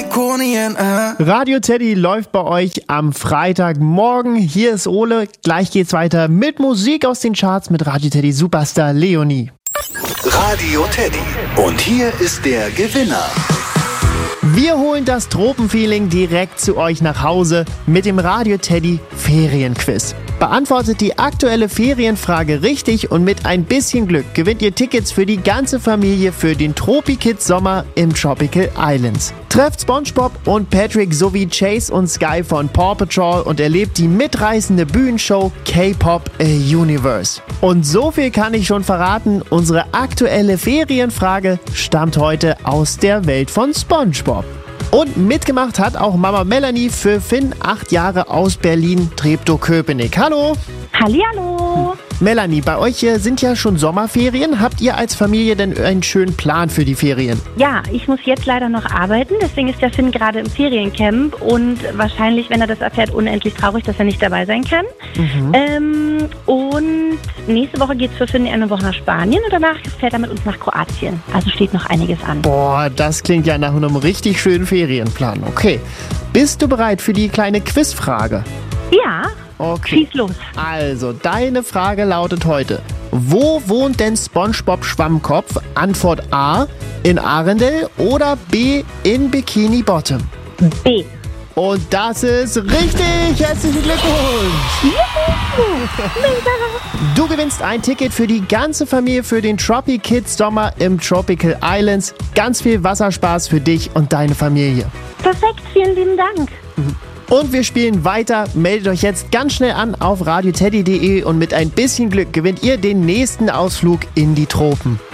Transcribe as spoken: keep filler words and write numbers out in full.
Drakonien, äh. Radio Teddy läuft bei euch am Freitagmorgen. Hier ist Ole. Gleich geht's weiter mit Musik aus den Charts mit Radio Teddy Superstar Leonie. Radio Teddy. Und hier ist der Gewinner. Wir holen das Tropenfeeling direkt zu euch nach Hause mit dem Radio Teddy Ferienquiz. Beantwortet die aktuelle Ferienfrage richtig und mit ein bisschen Glück gewinnt ihr Tickets für die ganze Familie für den Tropi-Kids Sommer im Tropical Islands. Trefft SpongeBob und Patrick sowie Chase und Sky von Paw Patrol und erlebt die mitreißende Bühnenshow K-Pop A Universe. Und so viel kann ich schon verraten, unsere aktuelle Ferienfrage stammt heute aus der Welt von SpongeBob. Und mitgemacht hat auch Mama Melanie für Finn, acht Jahre aus Berlin, Treptow-Köpenick. Hallo! Hallihallo! Melanie, bei euch sind ja schon Sommerferien. Habt ihr als Familie denn einen schönen Plan für die Ferien? Ja, ich muss jetzt leider noch arbeiten, deswegen ist der Finn gerade im Feriencamp und wahrscheinlich, wenn er das erfährt, unendlich traurig, dass er nicht dabei sein kann. Mhm. Ähm, und nächste Woche geht es für Finn eine Woche nach Spanien und danach fährt er mit uns nach Kroatien. Also steht noch einiges an. Boah, das klingt ja nach einem richtig schönen Ferienplan. Okay, bist du bereit für die kleine Quizfrage? Ja. Okay. Schieß los. Also, deine Frage lautet heute: Wo wohnt denn SpongeBob Schwammkopf? Antwort A, in Arendelle oder B, in Bikini Bottom? B. Und das ist richtig! Herzlichen Glückwunsch! Du gewinnst ein Ticket für die ganze Familie für den Tropi Kids Sommer im Tropical Islands. Ganz viel Wasserspaß für dich und deine Familie. Perfekt, vielen lieben Dank. Und wir spielen weiter. Meldet euch jetzt ganz schnell an auf radioteddy punkt de und mit ein bisschen Glück gewinnt ihr den nächsten Ausflug in die Tropen.